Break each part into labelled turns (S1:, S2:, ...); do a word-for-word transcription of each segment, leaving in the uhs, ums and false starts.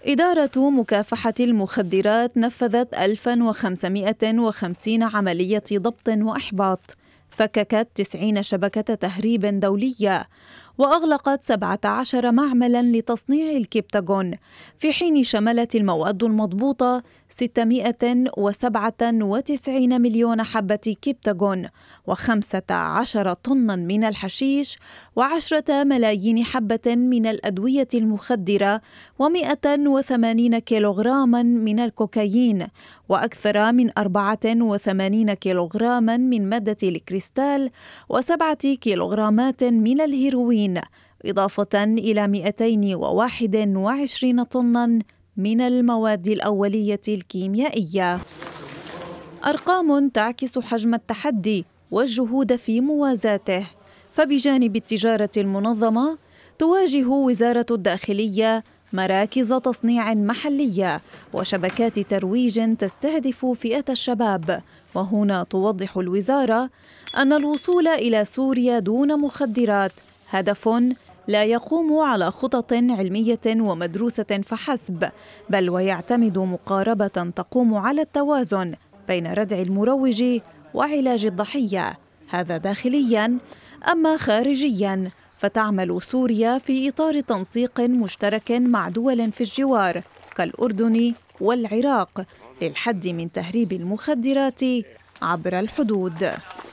S1: إدارة مكافحة المخدرات نفذت ألف وخمسمائة وخمسين عملية ضبط وإحباط، فككت تسعين شبكة تهريب دولية، وأغلقت سبعة عشر معملاً لتصنيع الكبتاغون، في حين شملت المواد المضبوطة ستمائة وسبعة وتسعين مليون حبة كبتاغون، وخمسة عشر طناً من الحشيش، وعشرة ملايين حبة من الأدوية المخدرة، ومائة وثمانين كيلوغراما من الكوكايين، وأكثر من أربعة وثمانين كيلوغراما من مادة الكريستال، وسبعة كيلوغرامات من الهيروين، إضافة إلى مئتين وواحد وعشرين طناً من المواد الأولية الكيميائية. أرقام تعكس حجم التحدي والجهود في موازاته، فبجانب التجارة المنظمة تواجه وزارة الداخلية مراكز تصنيع محلية وشبكات ترويج تستهدف فئة الشباب. وهنا توضح الوزارة أن الوصول إلى سوريا دون مخدرات هدف لا يقوم على خطط علمية ومدروسة فحسب، بل ويعتمد مقاربة تقوم على التوازن بين ردع المروج وعلاج الضحية، هذا داخلياً. أما خارجياً فتعمل سوريا في إطار تنسيق مشترك مع دول في الجوار كالأردن والعراق للحد من تهريب المخدرات عبر الحدود.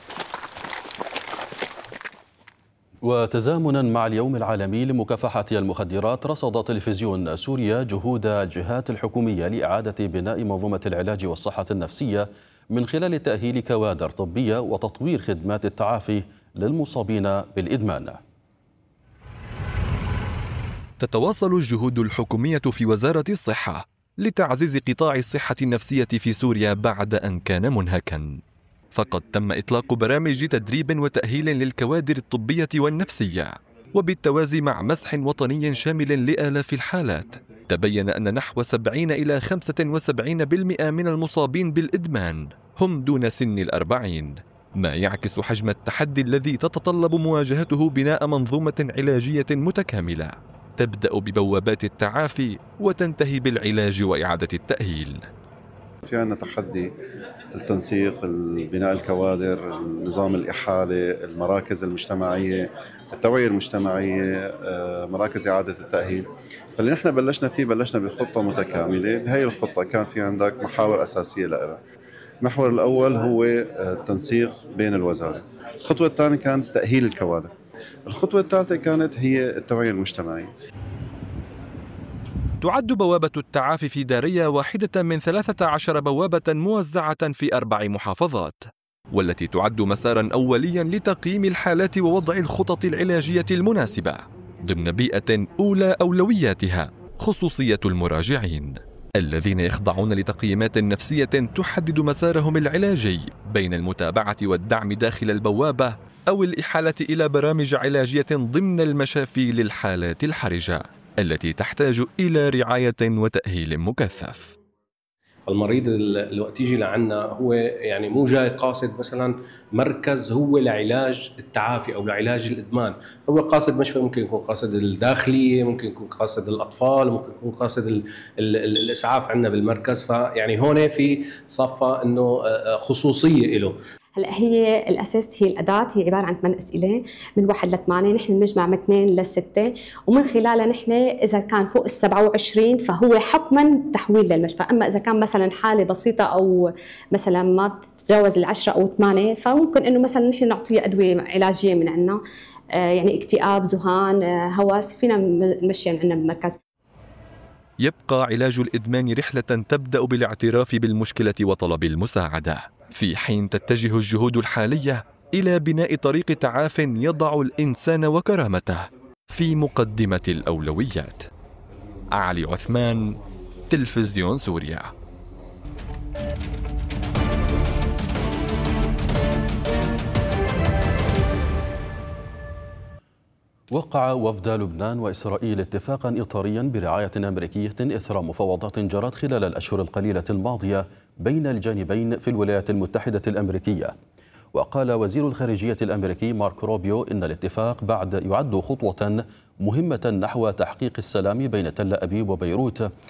S2: وتزامنا مع اليوم العالمي لمكافحة المخدرات، رصد تلفزيون سوريا جهود الجهات الحكومية لإعادة بناء منظومة العلاج والصحة النفسية من خلال تأهيل كوادر طبية وتطوير خدمات التعافي للمصابين بالإدمان.
S3: تتواصل الجهود الحكومية في وزارة الصحة لتعزيز قطاع الصحة النفسية في سوريا بعد أن كان منهكاً، فقد تم إطلاق برامج تدريب وتأهيل للكوادر الطبية والنفسية، وبالتوازي مع مسح وطني شامل لآلاف الحالات. تبين أن نحو سبعين إلى خمسة وسبعين بالمئة من المصابين بالإدمان هم دون سن الأربعين، ما يعكس حجم التحدي الذي تتطلب مواجهته بناء منظومة علاجية متكاملة تبدأ ببوابات التعافي وتنتهي بالعلاج وإعادة التأهيل.
S4: في عندنا تحدي التنسيق، بناء الكوادر، نظام الإحالة، المراكز المجتمعية، التوعية المجتمعية، مراكز إعادة التأهيل. فاللي نحن بلشنا فيه بلشنا بخطة متكاملة. بهي الخطة كان في عندك محاور أساسية لها. المحور الأول هو التنسيق بين الوزارة، الخطوة الثانية كانت تأهيل الكوادر، الخطوة الثالثة كانت هي التوعية المجتمعية.
S3: تعد بوابة التعافي في داريا واحدة من ثلاثة عشر بوابة موزعة في أربع محافظات، والتي تعد مساراً أولياً لتقييم الحالات ووضع الخطط العلاجية المناسبة ضمن بيئة أولى أولوياتها خصوصية المراجعين، الذين يخضعون لتقييمات نفسية تحدد مسارهم العلاجي بين المتابعة والدعم داخل البوابة أو الإحالة إلى برامج علاجية ضمن المشافي للحالات الحرجة التي تحتاج إلى رعاية وتأهيل مكثف.
S5: فالمريض اللي وقت يجي لعنا هو يعني مو جاي قاصد مثلا مركز هو لعلاج التعافي او لعلاج الادمان، هو قاصد مشفى، ممكن يكون قاصد الداخليه، ممكن يكون قاصد الاطفال، ممكن يكون قاصد ال ال ال الاسعاف عندنا بالمركز. فيعني هون في صفه انه خصوصيه له.
S6: هلا هي الاساس، هي الاداه هي عباره عن ثمان اسئله من واحد لثمانيه، نحن بنجمع من اثنين لسته، ومن خلالها نحن اذا كان فوق ال سبعة وعشرين فهو حكما تحويل للمشفى، اما اذا كان مثلا حاله بسيطه او مثلا ما تتجاوز العشره او ثمانيه فممكن انه مثلا نحن نعطيه ادويه علاجيه من عندنا، يعني اكتئاب، ذهان، هوس، فينا نمشي عندنا بالمركز.
S3: يبقى علاج الادمان رحله تبدا بالاعتراف بالمشكله وطلب المساعده، في حين تتجه الجهود الحالية إلى بناء طريق تعاف يضع الإنسان وكرامته في مقدمة الأولويات. علي عثمان، تلفزيون سوريا.
S2: وقع وفد لبنان وإسرائيل اتفاقا إطاريا برعاية أمريكية إثر مفاوضات جرت خلال الأشهر القليلة الماضية بين الجانبين في الولايات المتحدة الأمريكية. وقال وزير الخارجية الأمريكي مارك روبيو إن الاتفاق بعد يعد خطوة مهمة نحو تحقيق السلام بين تل أبيب وبيروت